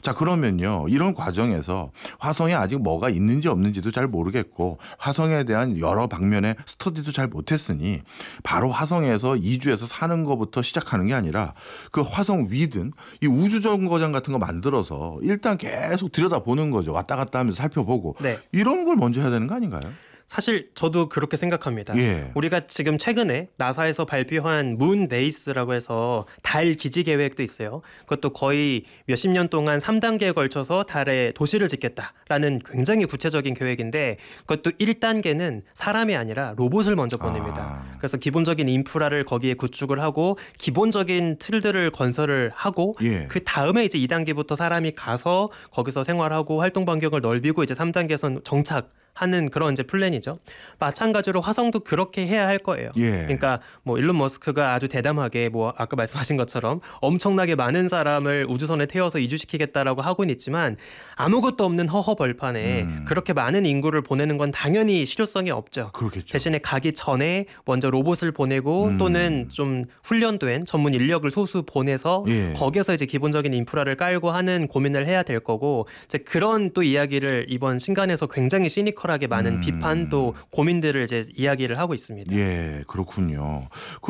자, 그러면요. 이런 과정에서 화성에 아직 뭐가 있는지 없는지도 잘 모르겠고 화성에 대한 여러 방면의 스터디도 잘 못했으니 바로 화성에서 이주해서 사는 것부터 시작하는 게 아니라 그 화성 위든 이 우주정거장 같은 거 만들어서 일단 계속 들여다보는 거죠. 왔다 갔다 하면서 살펴보고. 네. 이런 걸 먼저 해야 되는 거 아닌가요? 사실 저도 그렇게 생각합니다. 예. 우리가 지금 최근에 나사에서 발표한 문 베이스라고 해서 달 기지 계획도 있어요. 그것도 거의 몇십 년 동안 3단계에 걸쳐서 달에 도시를 짓겠다라는 굉장히 구체적인 계획인데 그것도 1단계는 사람이 아니라 로봇을 먼저 보냅니다. 그래서 기본적인 인프라를 거기에 구축을 하고 기본적인 틀들을 건설을 하고 예. 그 다음에 이제 2단계부터 사람이 가서 거기서 생활하고 활동 반경을 넓히고 이제 3단계에서는 정착하는 그런 이제 플랜이죠. 마찬가지로 화성도 그렇게 해야 할 거예요. 예. 그러니까 뭐 일론 머스크가 아주 대담하게 뭐 아까 말씀하신 것처럼 엄청나게 많은 사람을 우주선에 태워서 이주시키겠다라고 하고는 있지만 아무것도 없는 허허 벌판에 그렇게 많은 인구를 보내는 건 당연히 실효성이 없죠. 그렇겠죠. 대신에 가기 전에 먼저 로봇을 보내고 또는 좀 훈련된 전문 인력을 소수 보내서 예. 거기에서 이제 기본적인 인프라를 깔고 하는 고민을 해야 될 거고 이제 그런 또 이야기를 이번 신간에서 굉장히 시니컬하게 많은 비판 또 고민들을 이제 이야기를 하고 있습니다. 예, 그렇군요.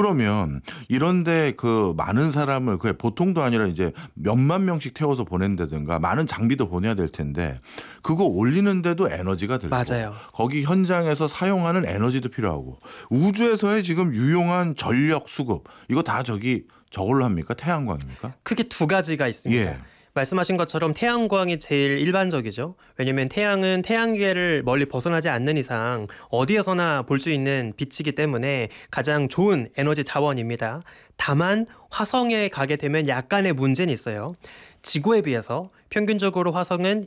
그러면 이런데 그 많은 사람을 그 보통도 아니라 이제 몇만 명씩 태워서 보낸다든가 많은 장비도 보내야 될 텐데 그거 올리는데도 에너지가 들고 맞아요. 거기 현장에서 사용하는 에너지도 필요하고 우주에서의 지금 유용한 전력 수급 이거 다 저걸로 합니까? 태양광입니까? 크게 두 가지가 있습니다. 예. 말씀하신 것처럼 태양광이 제일 일반적이죠. 왜냐하면 태양은 태양계를 멀리 벗어나지 않는 이상 어디에서나 볼 수 있는 빛이기 때문에 가장 좋은 에너지 자원입니다. 다만 화성에 가게 되면 약간의 문제는 있어요. 지구에 비해서 평균적으로 화성은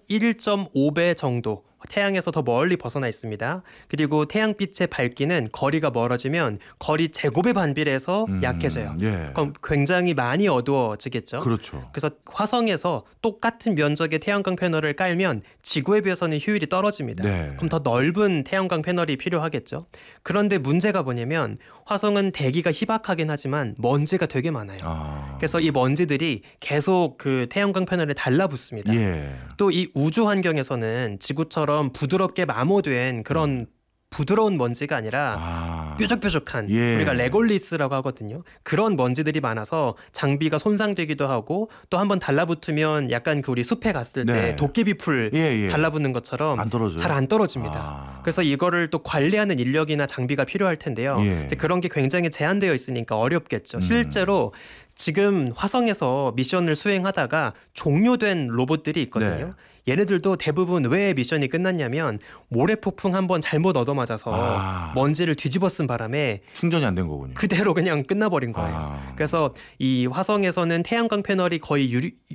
1.5배 정도 태양에서 더 멀리 벗어나 있습니다. 그리고 태양빛의 밝기는 거리가 멀어지면 거리 제곱에 반비례해서 약해져요. 예. 그럼 굉장히 많이 어두워지겠죠. 그렇죠. 그래서 화성에서 똑같은 면적의 태양광 패널을 깔면 지구에 비해서는 효율이 떨어집니다. 네. 그럼 더 넓은 태양광 패널이 필요하겠죠. 그런데 문제가 뭐냐면 화성은 대기가 희박하긴 하지만 먼지가 되게 많아요. 그래서 이 먼지들이 계속 그 태양광 패널에 달라붙습니다. 예. 또 이 우주 환경에서는 지구처럼 부드럽게 마모된 그런 부드러운 먼지가 아니라 뾰족뾰족한 예. 우리가 레골리스라고 하거든요. 그런 먼지들이 많아서 장비가 손상되기도 하고 또 한번 달라붙으면 약간 그 우리 숲에 갔을 때 네. 도깨비 풀 예. 달라붙는 것처럼 안 떨어져요? 잘 안 떨어집니다. 그래서 이거를 또 관리하는 인력이나 장비가 필요할 텐데요. 예. 이제 그런 게 굉장히 제한되어 있으니까 어렵겠죠. 실제로 지금 화성에서 미션을 수행하다가 종료된 로봇들이 있거든요. 네. 얘네들도 대부분 왜 미션이 끝났냐면 모래폭풍 한번 잘못 얻어맞아서 먼지를 뒤집어 쓴 바람에 충전이 안 된 거군요. 그대로 그냥 끝나버린 거예요. 그래서 이 화성에서는 태양광 패널이 거의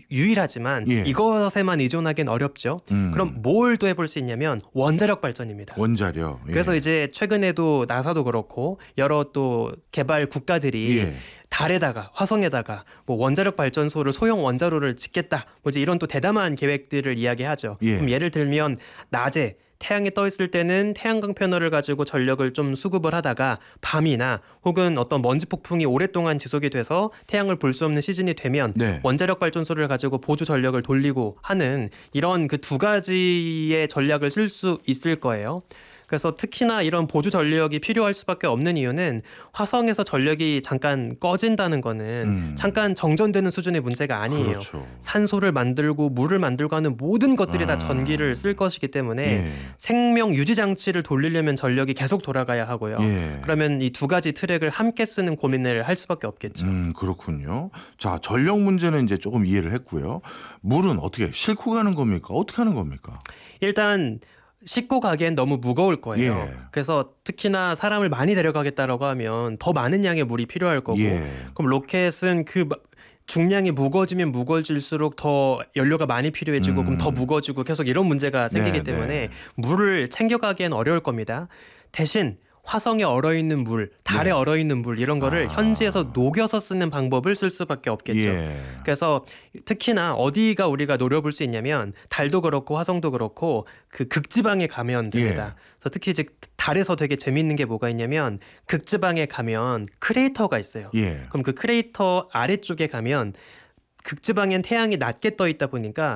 유일하지만 예. 이것에만 의존하기는 어렵죠. 그럼 뭘 또 해볼 수 있냐면 원자력 발전입니다. 원자력. 예. 그래서 이제 최근에도 나사도 그렇고 여러 또 개발 국가들이 예. 달에다가 화성에다가 뭐 원자력 발전소를 소형 원자로를 짓겠다. 뭐 이제 이런 또 대담한 계획들을 이야기하죠. 예. 그럼 예를 들면 낮에 태양이 떠 있을 때는 태양광 패널을 가지고 전력을 좀 수급을 하다가 밤이나 혹은 어떤 먼지 폭풍이 오랫동안 지속이 돼서 태양을 볼 수 없는 시즌이 되면 네. 원자력 발전소를 가지고 보조 전력을 돌리고 하는 이런 그 두 가지의 전략을 쓸 수 있을 거예요. 그래서 특히나 이런 보조 전력이 필요할 수밖에 없는 이유는 화성에서 전력이 잠깐 꺼진다는 거는 잠깐 정전되는 수준의 문제가 아니에요. 그렇죠. 산소를 만들고 물을 만들고 하는 모든 것들이 다 전기를 쓸 것이기 때문에 예. 생명 유지 장치를 돌리려면 전력이 계속 돌아가야 하고요. 예. 그러면 이 두 가지 트랙을 함께 쓰는 고민을 할 수밖에 없겠죠. 그렇군요. 자, 전력 문제는 이제 조금 이해를 했고요. 물은 어떻게 싣고 가는 겁니까? 어떻게 하는 겁니까? 일단 싣고 가기엔 너무 무거울 거예요. 예. 그래서 특히나 사람을 많이 데려가겠다라고 하면 더 많은 양의 물이 필요할 거고 예. 그럼 로켓은 그 중량이 무거워지면 무거워질수록 더 연료가 많이 필요해지고 그럼 더 무거워지고 계속 이런 문제가 생기기 네, 때문에 네. 물을 챙겨가기엔 어려울 겁니다. 대신 화성에 얼어있는 물, 달에 얼어있는 물 이런 거를 현지에서 녹여서 쓰는 방법을 쓸 수밖에 없겠죠. 예. 그래서 특히나 어디가 우리가 노려볼 수 있냐면 달도 그렇고 화성도 그렇고 그 극지방에 가면 됩니다. 그래서 특히 이제 달에서 되게 재미있는 게 뭐가 있냐면 극지방에 가면 크레이터가 있어요. 예. 그럼 그 크레이터 아래쪽에 가면 극지방엔 태양이 낮게 떠 있다 보니까